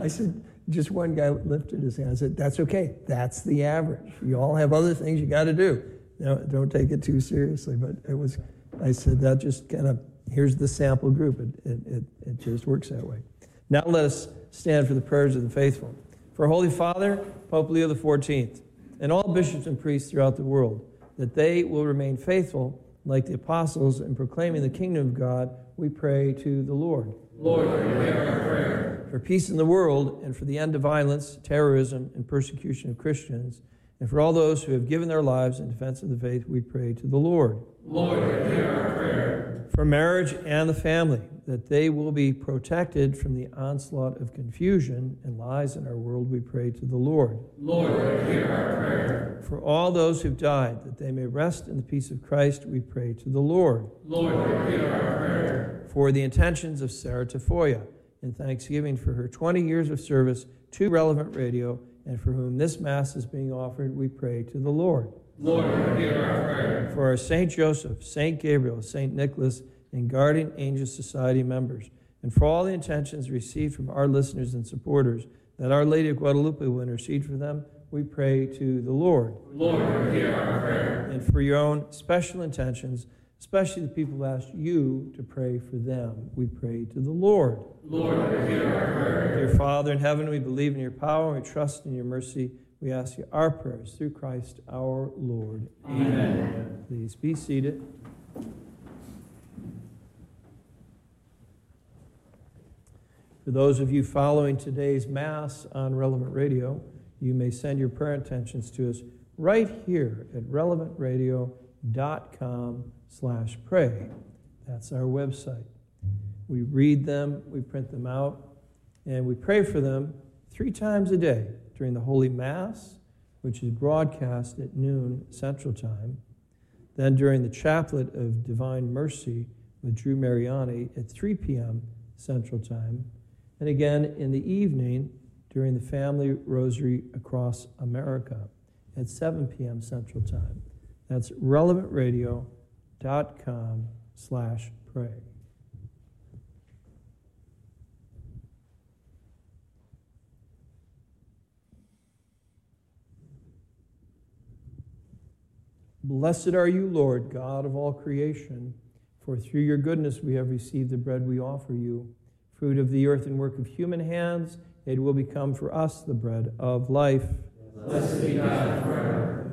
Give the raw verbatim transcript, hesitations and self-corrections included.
I said, just one guy lifted his hand. I said, that's okay. That's the average. You all have other things you got to do. No, don't take it too seriously. But it was, I said, that just kind of, here's the sample group. It, it, it, it just works that way. Now let us stand for the prayers of the faithful. For Holy Father, Pope Leo the fourteenth, and all bishops and priests throughout the world, that they will remain faithful like the apostles in proclaiming the kingdom of God, we pray to the Lord. Lord, hear our prayer. For peace in the world and for the end of violence, terrorism, and persecution of Christians, and for all those who have given their lives in defense of the faith, we pray to the Lord. Lord, hear our prayer. For marriage and the family, that they will be protected from the onslaught of confusion and lies in our world, we pray to the Lord. Lord, hear our prayer. For all those who've died, that they may rest in the peace of Christ, we pray to the Lord. Lord, hear our prayer. For the intentions of Sarah Tafoya, in thanksgiving for her twenty years of service to Relevant Radio, and for whom this Mass is being offered, we pray to the Lord. Lord, hear our prayer. For our Saint Joseph, Saint Gabriel, Saint Nicholas, and Guardian Angel Society members, and for all the intentions received from our listeners and supporters, that Our Lady of Guadalupe will intercede for them, we pray to the Lord. Lord, hear our prayer. And for your own special intentions, especially the people who asked you to pray for them, we pray to the Lord. Lord, hear our prayer. Dear Father in heaven, we believe in your power, and we trust in your mercy. We ask you our prayers through Christ our Lord. Amen. Amen. Please be seated. For those of you following today's Mass on Relevant Radio, you may send your prayer intentions to us right here at relevant radio dot com slash pray. That's our website. We read them, we print them out, and we pray for them three times a day during the Holy Mass, which is broadcast at noon Central Time, then during the Chaplet of Divine Mercy with Drew Mariani at three p.m. Central Time, and again in the evening during the Family Rosary Across America at seven p.m. Central Time. That's relevant radio dot com slash pray. Blessed are you, Lord, God of all creation, for through your goodness we have received the bread we offer you, fruit of the earth and work of human hands. It will become for us the bread of life. Blessed be God forever.